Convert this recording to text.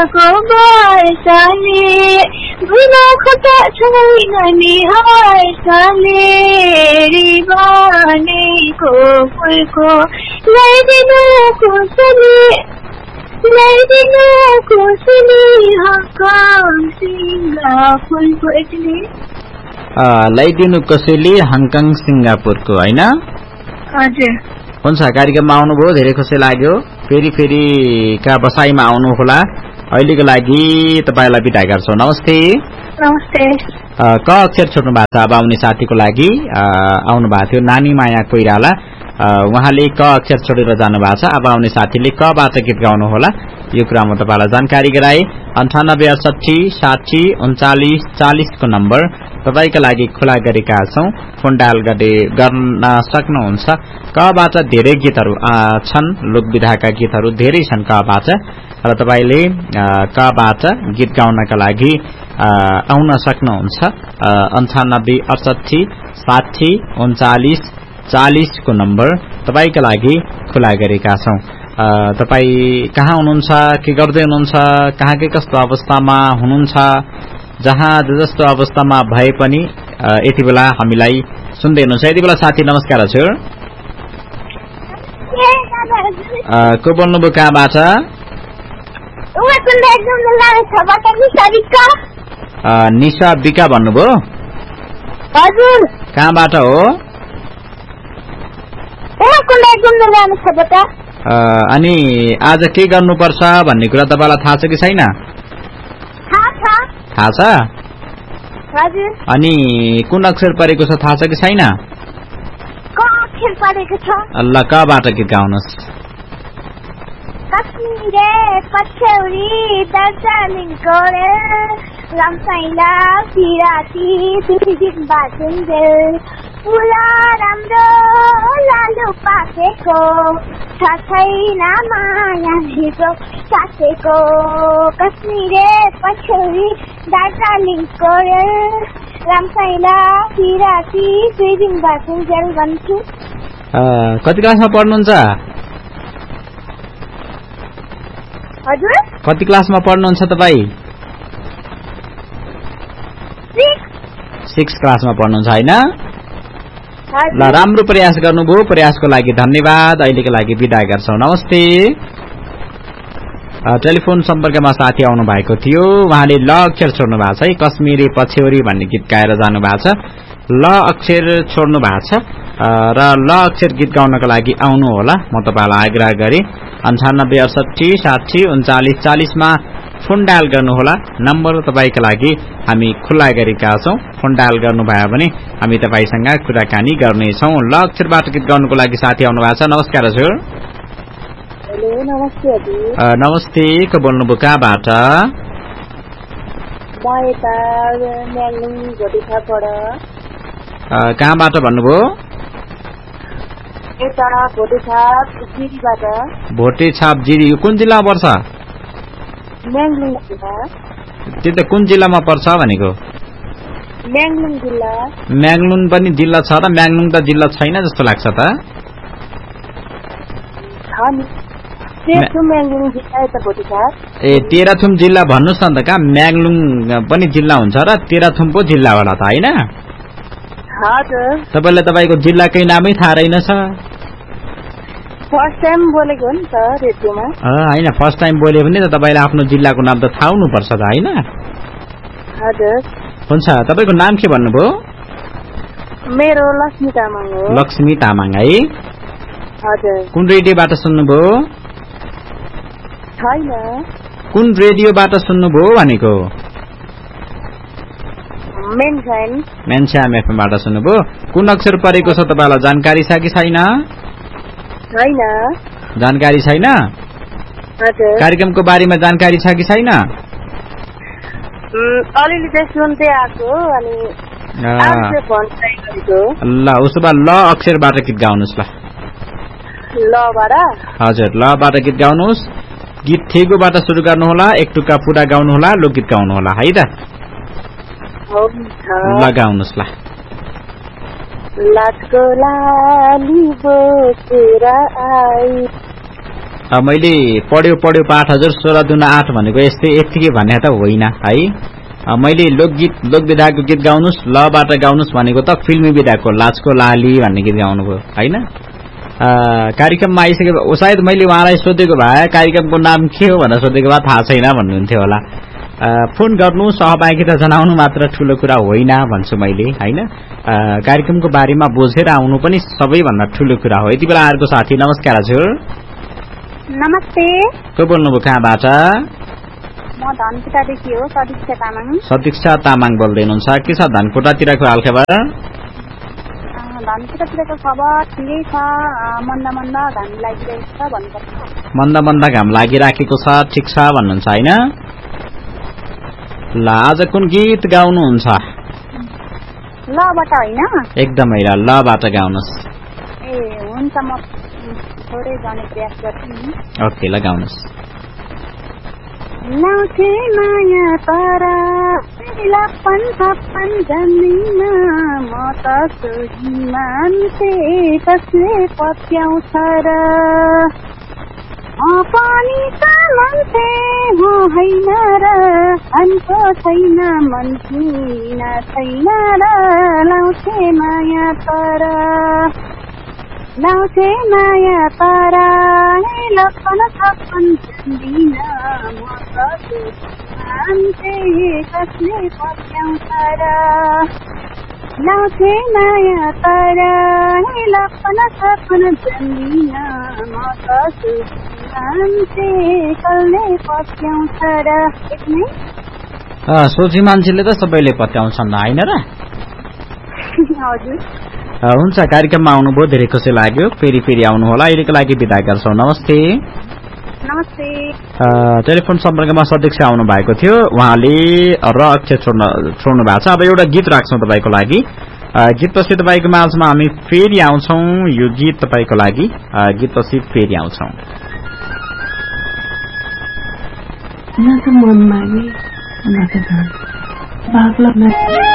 को वर्षाले भुइन खोटा छैन नि हर्षले बनेको फुलको ल्याइदिनु खुसली ल्याइदिनु कसैले हङकङ सिङ्गापुरको होइन हजुर हुन्छ कार्यक्रममा आउनुभयो धेरै खुसी लाग्यो फेरि का बसाइमा आउनु होला अहिलेको लागि तपाईलाई बिदा गर्छौ नमस्ते नमस्ते क अक्षर छोड्नु भएको छ अब आउने साथीको लागि आउनु भएको थियो नानी माया कोइराला उहाँले क अक्षर छोडेर जानु भएको छ अब आउने साथीले कबाट गीत गाउनु होला यो कुरामा तपाईलाई जानकारी गराए 9868603940 को नम्बर तपाईका लागि खुला गरेका छौं फोन डायल गर्न सक्नुहुन्छ कबाट धेरै गीतहरू छन् लोकविधाका गीतहरू धेरै छन् कबाट र तपाईले कबाट गीत गाउनका लागि आउन सक्नुहुन्छ 9868603940 को नम्बर तपाईका लागि खुला गरेका छौं तपाई कहाँ हुनुहुन्छ के गर्दै हुनुहुन्छ कहाँ के कस्तो अवस्थामा हुनुहुन्छ जहाँ जस्तो अवस्थामा भए पनि यति बेला हामीलाई सुन्दै हुनुहुन्छ यति बेला साथी नमस्कार हजुर को बोल्नुभयो कहाँबाट निशा बिका भन्नुभयो हजुर कहाँबाट हो अनि आज के गर्नुपर्छ भन्ने कुरा तपाईलाई थाहा छ कि छैन थाहा छ अनि कुन अक्षर परेको छ थाहा छ कि छैन ल कबाट गीत गाउनुहोस् कश्मीरे पछौरी दार्जिलिङको रम्साइला पिराती तुझिक बाजुन्जेल पुरा राम्रो लालु पाकेको छ छैन माया भित्र सासेको कश्मीरे पछौरी दार्जिलिङको रम्साइला पिराती तुझिक बाजुन्जेल भन्छु कति क्लासमा पढ्नुहुन्छ हजुर कति क्लासमा पढ्नुहुन्छ तपाई 6 क्लासमा पढ्नुहुन्छ हैन ल राम्रो प्रयास गर्नुभयो प्रयासको लागि धन्यवाद अहिलेको लागि बिदा गर्छौं नमस्ते टेलिफोन सम्पर्कमा साथी आउनु भएको थियो उहाँले ल अक्षर छोड्नु भएको छ है कश्मीरी पछ्यौरी भन्ने गीत गाएर जानु भएको छ ल अक्षर छोड्नु भएको छ र ल अक्षर गीत गाउनको लागि आउनु होला म तपाईलाई आग्रह गरे 9868603940 मा फोन डायल गर्नु होला नम्बर तपाईका लागि हामी खुला गरेका छौं फोन डायल गर्नुभयो भने हामी तपाईसँग कुराकानी गर्ने छौं ल अक्षरबाट गीत गाउनको लागि साथी आउनु भएको छ नमस्कार हजुर हेलो नमस्ते हजुर नमस्ते को बोल्नुभयो कहाँबाट कहाँबाट भन्नुभयो भोटेछाप जिरी कुन जिल्लामा पर्छ त्यो त कुन जिल्लामा पर्छ भनेको म्याङलुङ पनि जिल्ला छ र म्याङलुङ त जिल्ला छैन जस्तो लाग्छ त ए तेह्रथुम जिल्ला भन्नुस् न त कहाँ म्याङलुङ पनि जिल्ला हुन्छ र तेह्रथुम पो जिल्ला होला त हैन तपाईलाई तपाईको जिल्लाकै नामै थाहा रहेनछ फर्स्ट टाइम बोलेको हो नि त रेडियोमा हैन फर्स्ट टाइम बोले भने त तपाईलाई आफ्नो जिल्लाको नाम त थाहा हुनु पर्छ त हैन हजुर हुन्छ तपाईको नाम के भन्नुभयो मेरो लक्ष्मी तामाङ हो लक्ष्मी तामाङ है हजुर कुन रेडियोबाट सुन्नुभयो छैन कुन रेडियोबाट सुन्नुभयो भनेको मेन्साम एफएमबाट सुन्नुभयो कुन अक्षर परेको छ तपाईलाई जानकारी छ कि छैन छैन जानकारी छैन हजुर कार्यक्रमको बारेमा जानकारी छ कि छैन अलिअलि चाहिँ सुन्दै आएको अनि ल उसो भए ल अक्षरबाट गीत गाउनुहोस् ल लबाट हजुर लबाट गीत गाउनुहोस् गीत थेगोबाट सुरु गर्नु होला एक टुक्का पुरा गाउनु होला लोकगीत गाउनु होला है त लगाउनुहोस् ल लाटको लाली बोकेर आई मैले पढ्यो पाठ हजुर 16 दुना 8 भनेको यतिकै भन्ने त होइन है। मैले लोकविधाको गीत गाउनुस् लबाट गाउनुस् भनेको त फिल्मी विधाको लाजको लाली भन्ने गीत गाउनुभयो होइन। कार्यक्रममा आइसके सायद मैले उहाँलाई सोधेको भए कार्यक्रमको नाम के हो भनेर सोधेको भए थाहा छैन भन्नुहुन्थ्यो होला। फोन गर्नु सहभागिता जनाउनु मात्र ठूलो कुरा होइन भन्छु मैले होइन। कार्यक्रमको बारेमा बुझेर आउनु पनि सबैभन्दा ठूलो कुरा हो। यति बेला आएको साथी नमस्कार हजुर। नमस्ते। को बोल्नुभयो कहाँबाट? म धनकुटादेखि हो, सदिक्षा तामाङ। सदिक्षा तामाङ बोल्दै हुनुहुन्छ। के छ धनकुटातिरको हालखबर? धनकुटातिरको खबर ठिकै छ, मन्दा मन्दा घाम लागिरहेको छ भन्नुपर्छ। मन्दा मन्दा घाम लागिराखेको छ, ठिक छ भन्नुहुन्छ होइन। ल आज कुन गीत गाउनुहुन्छ? लबाट होइन? एकदमै ल लबाट गाउनुहोस्। ए हुन्छ, म थोरै गाउने प्रयास गर्छु नि। ओके ल गाउनुहोस्। लाउँथे माया तर लपन थप्पन जन्दिन, म त सोही मान्छे कसले पत्याउँछ र। पनि त मान्छे हो होइन र, अनको छैन मन किन छैन र। लाउँथे माया तर लपन थप्पन जन्दिन, म त मान्छे कसले पत्याउँछ र। लाउँथे माया तर लपन थप्पन जन्दिन, म त मान्छे कसले पत्याउँछ र। सोची मान्छेले त सबैले पत्याउँछन् होइन र? हजुर हुन्छ, कार्यक्रममा आउनुभयो धेरै खुसी लाग्यो। फेरि आउनु होला। अहिलेको लागि बिदा गर्छौँ। नमस्ते। नमस्ते। टेलिफोन सम्पर्कमा सदस्य आउनु भएको थियो, उहाँले र अक्षर छोड्नु भएको छ। अब एउटा गीत राख्छौँ तपाईँको लागि। गीतपछि तपाईँको माझमा हामी फेरि आउँछौँ। यो गीत तपाईँको लागि, गीतपछि फेरि आउँछौँ। न त मन मागे न त